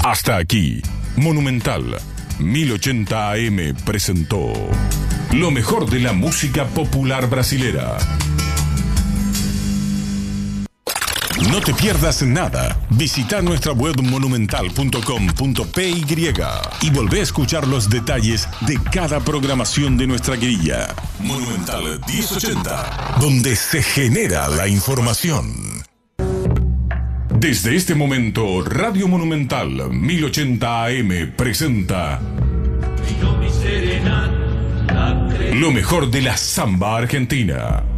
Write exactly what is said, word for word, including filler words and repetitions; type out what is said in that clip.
Hasta aquí, Monumental mil ochenta A M presentó lo mejor de la música popular brasilera. No te pierdas nada. Visita nuestra web monumental punto com punto p y y volvé a escuchar los detalles de cada programación de nuestra grilla. Monumental mil ochenta, donde se genera la información. Desde este momento, Radio Monumental mil ochenta A M presenta lo mejor de la samba argentina.